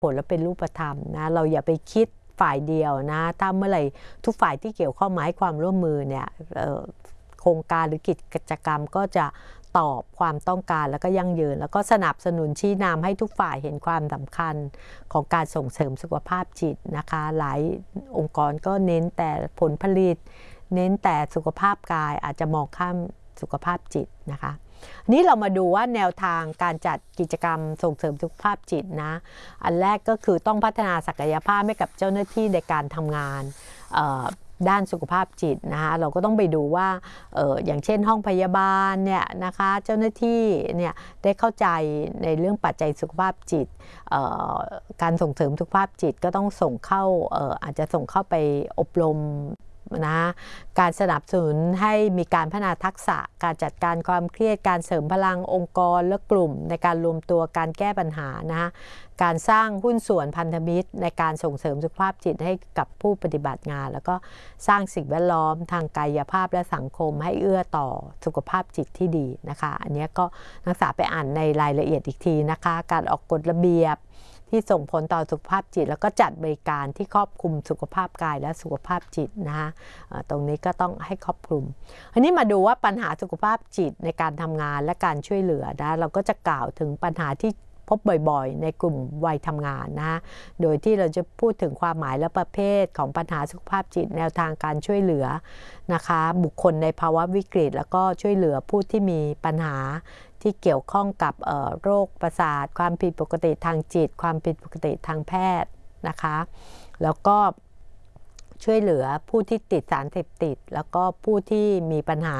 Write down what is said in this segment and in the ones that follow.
ผลและเป็นรูปธรรมนะเราอย่าไปคิดฝ่ายเดียวนะถ้าเมื่อไหร่ทุกฝ่ายที่เกี่ยวข้องมาให้ความร่วมมือเนี่ยโครงการหรือกิจกรรมก็จะตอบความต้องการแล้วก็ยั่งยืนแล้วก็สนับสนุนชี้นำให้ทุกฝ่ายเห็นความสำคัญของการส่งเสริมสุขภาพจิตนะคะหลายองค์กรก็เน้นแต่ผลผลิตเน้นแต่สุขภาพกายอาจจะมองข้ามสุขภาพจิตนะคะนี้เรามาดูว่าแนวทางการจัดกิจกรรมส่งเสริมสุขภาพจิตนะอันแรกก็คือต้องพัฒนาศักยภาพให้กับเจ้าหน้าที่ในการทำงานด้านสุขภาพจิตนะคะเราก็ต้องไปดูว่าอย่างเช่นห้องพยาบาลเนี่ยนะคะเจ้าหน้าที่เนี่ยได้เข้าใจในเรื่องปัจจัยสุขภาพจิตการส่งเสริมสุขภาพจิตก็ต้องส่งเข้าอาจจะส่งเข้าไปอบรมนะการสนับสนุนให้มีการพัฒนาทักษะการจัดการความเครียดการเสริมพลังองค์กรและกลุ่มในการรวมตัวการแก้ปัญหานะการสร้างหุ้นส่วนพันธมิตรในการส่งเสริมสุขภาพจิตให้กับผู้ปฏิบัติงานแล้วก็สร้างสิ่งแวดล้อมทางกายภาพและสังคมให้เอื้อต่อสุขภาพจิตที่ดีนะคะอันนี้ก็นักศึกษาไปอ่านในรายละเอียดอีกทีนะคะการออกกฎระเบียบที่ส่งผลต่อสุขภาพจิตแล้วก็จัดบริการที่ครอบคลุมสุขภาพกายและสุขภาพจิตนะคะตรงนี้ก็ต้องให้ครอบคลุมอันนี้มาดูว่าปัญหาสุขภาพจิตในการทำงานและการช่วยเหลือนะเราก็จะกล่าวถึงปัญหาที่พบบ่อยๆในกลุ่มวัยทำงานนะโดยที่เราจะพูดถึงความหมายและประเภทของปัญหาสุขภาพจิตแนวทางการช่วยเหลือนะคะบุคคลในภาวะวิกฤตแล้วก็ช่วยเหลือผู้ที่มีปัญหาที่เกี่ยวข้องกับโรคประสาทความผิดปกติทางจิตความผิดปกติทางแพทย์นะคะแล้วก็ช่วยเหลือผู้ที่ติดสารเสพติดแล้วก็ผู้ที่มีปัญหา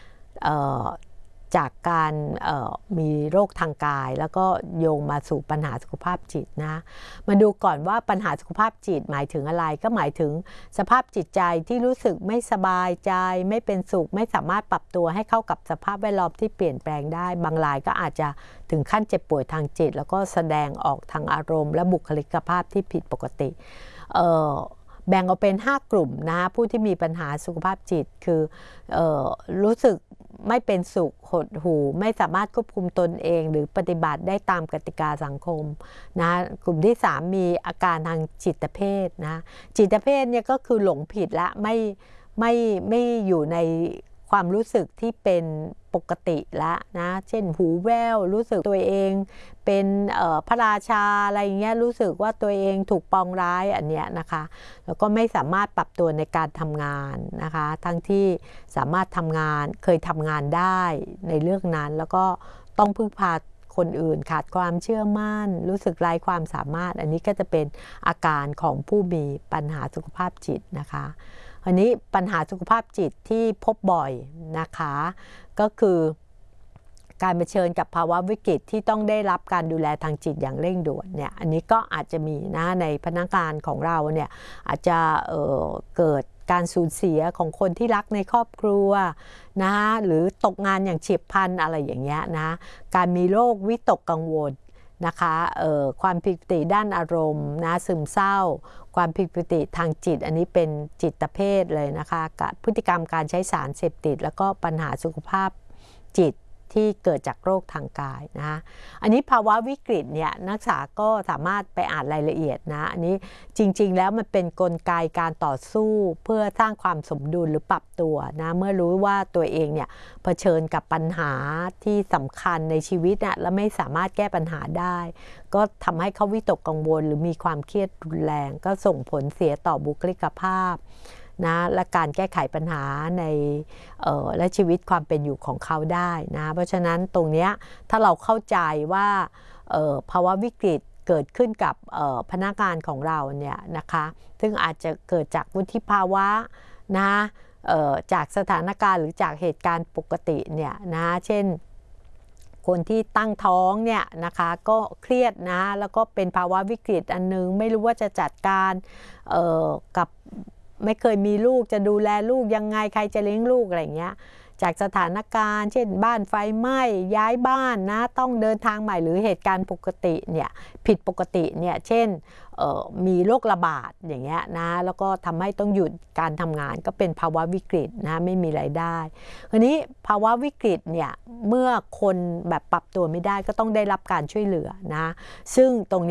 จากการมีโรคทางกายแล้วก็โยงมาสู่ปัญหาสุขภาพจิตนะมาดูก่อนว่าปัญหาสุขภาพจิตหมายถึงอะไรก็หมายถึงสภาพจิตใจที่รู้สึกไม่สบายใจไม่เป็นสุขไม่สามารถปรับตัวให้เข้ากับสภาพแวดล้อมที่เปลี่ยนแปลงได้บางรายก็อาจจะถึงขั้นเจ็บป่วยทางจิตแล้วก็แสดงออกทางอารมณ์และบุคลิกภาพที่ผิดปกติแบ่งออกเป็น5กลุ่มนะผู้ที่มีปัญหาสุขภาพจิตคือรู้สึกไม่เป็นสุขหดหู่ไม่สามารถควบคุมตนเองหรือปฏิบัติได้ตามกติกาสังคมนะกลุ่มที่3มีอาการทางจิตเภทนะจิตเภทเนี่ยก็คือหลงผิดและไม่อยู่ในความรู้สึกที่เป็นปกติแล้วนะเช่นหูแว่วรู้สึกตัวเองเป็นพระราชาอะไรเงี้ยรู้สึกว่าตัวเองถูกปองร้ายอันเนี้ยนะคะแล้วก็ไม่สามารถปรับตัวในการทำงานนะคะทั้งที่สามารถทำงานเคยทำงานได้ในเรื่องนั้นแล้วก็ต้องพึ่งพาคนอื่นขาดความเชื่อมั่นรู้สึกไร้ความสามารถอันนี้ก็จะเป็นอาการของผู้มีปัญหาสุขภาพจิตนะคะอันนี้ปัญหาสุขภาพจิตที่พบบ่อยนะคะก็คือการเผชิญกับภาวะวิกฤตที่ต้องได้รับการดูแลทางจิตอย่างเร่งด่วนเนี่ยอันนี้ก็อาจจะมีนะในพนักงานของเราเนี่ยอาจจะเกิดการสูญเสียของคนที่รักในครอบครัวนะหรือตกงานอย่างเฉียบพลันอะไรอย่างเงี้ยนะการมีโรควิตกกังวลนะคะความผิดปกติด้านอารมณ์นะซึมเศร้าความผิดปกติทางจิตอันนี้เป็นจิตเภทเลยนะคะพฤติกรรมการใช้สารเสพติดแล้วก็ปัญหาสุขภาพจิตที่เกิดจากโรคทางกายนะอันนี้ภาวะวิกฤตเนี่ยนักศึกษาก็สามารถไปอ่านรายละเอียดนะอันนี้จริงๆแล้วมันเป็นกลไกการต่อสู้เพื่อสร้างความสมดุลหรือปรับตัวนะเมื่อรู้ว่าตัวเองเนี่ยเผชิญกับปัญหาที่สำคัญในชีวิตนะและไม่สามารถแก้ปัญหาได้ก็ทำให้เขาวิตกกังวลหรือมีความเครียดรุนแรงก็ส่งผลเสียต่อบุคลิกภาพนะและการแก้ไขปัญหาในและชีวิตความเป็นอยู่ของเขาได้นะเพราะฉะนั้นตรงนี้ถ้าเราเข้าใจว่าภาวะวิกฤตเกิดขึ้นกับพนักงานของเราเนี่ยนะคะซึ่งอาจจะเกิดจากวุฒิภาวะนะจากสถานการณ์หรือจากเหตุการณ์ปกติเนี่ยนะเช่นคนที่ตั้งท้องเนี่ยนะคะก็เครียดนะแล้วก็เป็นภาวะวิกฤตอันนึงไม่รู้ว่าจะจัดการกับไม่เคยมีลูกจะดูแลลูกยังไงใครจะเลี้ยงลูกอะไรเงี้ยจากสถานการณ์เช่นบ้านไฟไหม้ย้ายบ้านนะต้องเดินทางใหม่หรือเหตุการณ์ปกติเนี่ยผิดปกติเนี่ยเช่นมีโรคระบาดอย่างเงี้ยนะแล้วก็ทำให้ต้องหยุดการทำงานก็เป็นภาวะวิกฤตนะไม่มีรายได้คราวนี้ภาวะวิกฤตเนี่ยเมื่อคนแบบปรับตัวไม่ได้ก็ต้องได้รับการช่วยเหลือนะซึ่งตรงเนี้ย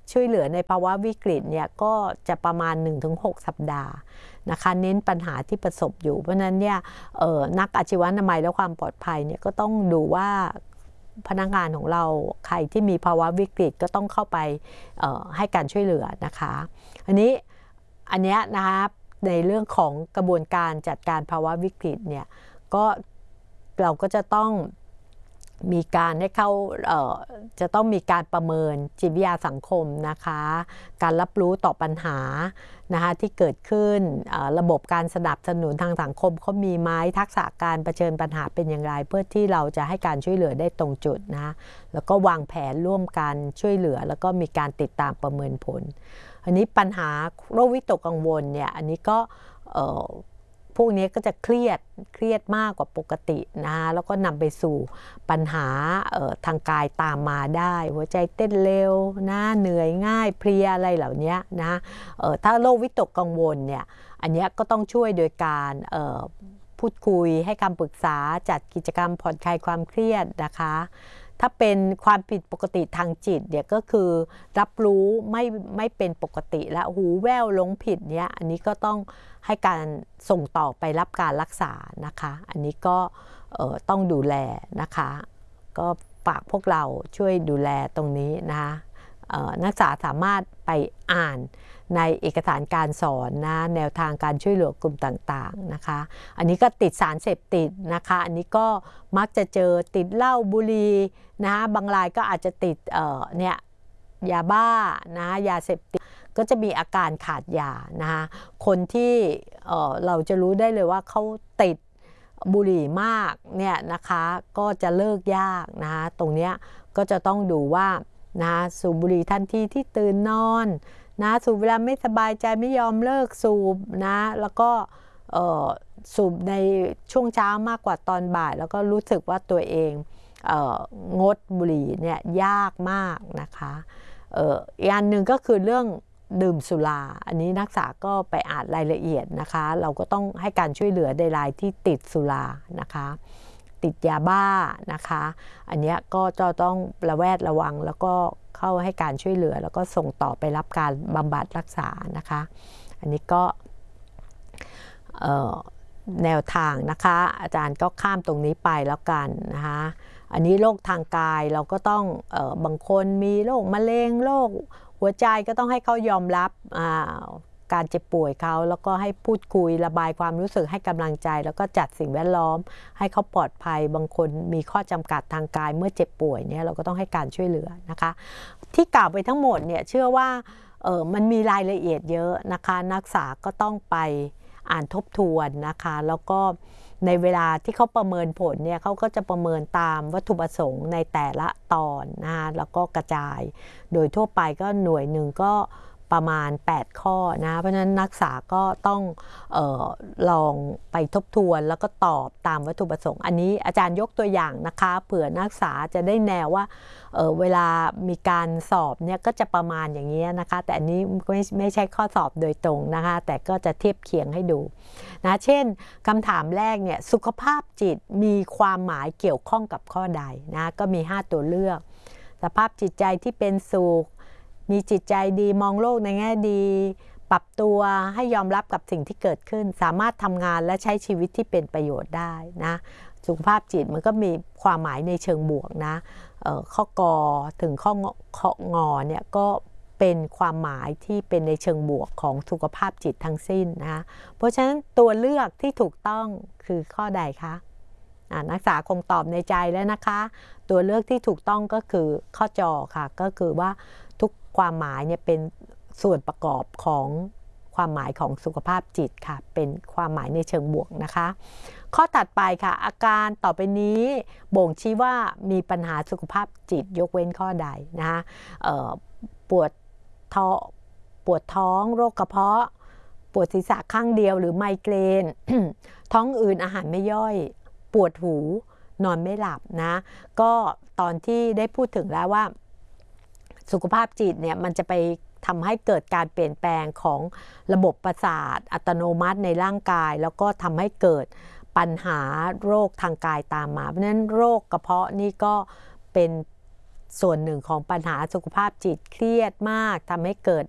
ช่วยเหลือในภาวะวิกฤตเนี่ยก็จะประมาณ 1-6 สัปดาห์นะคะเน้นปัญหาที่ประสบอยู่เพราะนั้นเนี่ยนักอาชีวนามัยและความปลอดภัยเนี่ยก็ต้องดูว่าพนักงานของเราใครที่มีภาวะวิกฤตก็ต้องเข้าไปให้การช่วยเหลือนะคะอันเนี้ยนะคะในเรื่องของกระบวนการจัดการภาวะวิกฤตเนี่ยก็เราก็จะต้องมีการให้เขาจะต้องมีการประเมินจิตวิทยาสังคมนะคะการรับรู้ต่อปัญหานะคะที่เกิดขึ้นระบบการสนับสนุนทางสังคมเขามีไหมทักษะการเผชิญปัญหาเป็นอย่างไรเพื่อที่เราจะให้การช่วยเหลือได้ตรงจุดนะแล้วก็วางแผนร่วมกันช่วยเหลือแล้วก็มีการติดตามประเมินผลอันนี้ปัญหาโรควิตกกังวลเนี่ยอันนี้ก็พวกนี้ก็จะเครียดมากกว่าปกตินะแล้วก็นำไปสู่ปัญหาทางกายตามมาได้หัวใจเต้นเร็วนะเหนื่อยง่ายเพลียอะไรเหล่านี้นะถ้าโรควิตกกังวลเนี่ยอันนี้ก็ต้องช่วยโดยการพูดคุยให้คำปรึกษาจัดกิจกรรมผ่อนคลายความเครียดนะคะถ้าเป็นความผิดปกติทางจิตเนี่ยก็คือรับรู้ไม่เป็นปกติและหูแว่วหลงผิดเนี่ยอันนี้ก็ต้องให้การส่งต่อไปรับการรักษานะคะอันนี้ก็ต้องดูแลนะคะก็ฝากพวกเราช่วยดูแลตรงนี้นะคะนักศึกษาสามารถไปอ่านในเอกสารการสอนนะแนวทางการช่วยเหลือกลุ่มต่างๆนะคะอันนี้ก็ติดสารเสพติดนะคะอันนี้ก็มักจะเจอติดเหล้าบุหรี่นะบางรายก็อาจจะติดเนี่ยยาบ้านะยาเสพติดก็จะมีอาการขาดยานะคะคนที่เราจะรู้ได้เลยว่าเขาติดบุหรี่มากเนี่ยนะคะก็จะเลิกยากนะคะตรงเนี้ยก็จะต้องดูว่านะสูบบุหรี่ทันทีที่ตื่นนอนนะสูบเวลาไม่สบายใจไม่ยอมเลิกสูบนะแล้วก็สูบในช่วงเช้ามากกว่าตอนบ่ายแล้วก็รู้สึกว่าตัวเองงดบุหรี่เนี่ยยากมากนะคะอีกอันหนึ่งก็คือเรื่องดื่มสุราอันนี้นักศึกษาก็ไปอ่านรายละเอียดนะคะเราก็ต้องให้การช่วยเหลือในรายที่ติดสุรานะคะติดยาบ้านะคะอันนี้ก็จะต้องระแวดระวังแล้วก็เข้าให้การช่วยเหลือแล้วก็ส่งต่อไปรับการบำบัดรักษานะคะอันนี้ก็แนวทางนะคะอาจารย์ก็ข้ามตรงนี้ไปแล้วกันนะคะอันนี้โรคทางกายเราก็ต้องบางคนมีโรคมะเร็งโรคหัวใจก็ต้องให้เขายอมรับการเจ็บป่วยเขาแล้วก็ให้พูดคุยระบายความรู้สึกให้กำลังใจแล้วก็จัดสิ่งแวดล้อมให้เขาปลอดภัยบางคนมีข้อจำกัดทางกายเมื่อเจ็บป่วยเนี่ยเราก็ต้องให้การช่วยเหลือนะคะที่กล่าวไปทั้งหมดเนี่ยเชื่อว่ามันมีรายละเอียดเยอะนะคะนักศึกษาก็ต้องไปอ่านทบทวนนะคะแล้วก็ในเวลาที่เขาประเมินผลเนี่ยเขาก็จะประเมินตามวัตถุประสงค์ในแต่ละตอนนะคะแล้วก็กระจายโดยทั่วไปก็หน่วยหนึ่งก็ประมาณ8ข้อนะเพราะฉะนั้นนักศึกษาก็ต้องลองไปทบทวนแล้วก็ตอบตามวัตถุประสงค์อันนี้อาจารย์ยกตัวอย่างนะคะเผื่อนักศึกษาจะได้แนวว่าเวลามีการสอบเนี่ยก็จะประมาณอย่างนี้นะคะแต่อันนี้ไม่ใช่ข้อสอบโดยตรงนะคะแต่ก็จะเทียบเคียงให้ดูนะเช่นคำถามแรกเนี่ยสุขภาพจิตมีความหมายเกี่ยวข้องกับข้อใดนะก็มี5ตัวเลือกสภาพจิตใจที่เป็นสุขมีจิตใจดีมองโลกในแง่ดีปรับตัวให้ยอมรับกับสิ่งที่เกิดขึ้นสามารถทำงานและใช้ชีวิตที่เป็นประโยชน์ได้นะสุขภาพจิตมันก็มีความหมายในเชิงบวกนะข้อกอถึงข้องอเนี่ยก็เป็นความหมายที่เป็นในเชิงบวกของสุขภาพจิตทั้งสิ้นนะเพราะฉะนั้นตัวเลือกที่ถูกต้องคือข้อใดคะนักศึกษาคงตอบในใจแล้วนะคะตัวเลือกที่ถูกต้องก็คือข้อจอค่ะก็คือว่าทุกความหมายเนี่ยเป็นส่วนประกอบของความหมายของสุขภาพจิตค่ะเป็นความหมายในเชิงบวกนะคะข้อถัดไปค่ะอาการต่อไปนี้บ่งชี้ว่ามีปัญหาสุขภาพจิตยกเว้นข้อใดนะคะปวดท้องโรคกระเพาะปวดศีรษะข้างเดียวหรือไมเกรน ท้องอืดอาหารไม่ย่อยปวดหูนอนไม่หลับนะก็ตอนที่ได้พูดถึงแล้วว่าสุขภาพจิตเนี่ยมันจะไปทำให้เกิดการเปลี่ยนแปลงของระบบประสาทอัตโนมัติในร่างกายแล้วก็ทำให้เกิดปัญหาโรคทางกายตามมาเพราะฉะนั้นโรคกระเพาะนี่ก็เป็นส่วนหนึ่งของปัญหาสุขภาพจิตเครียดมากทำให้เกิด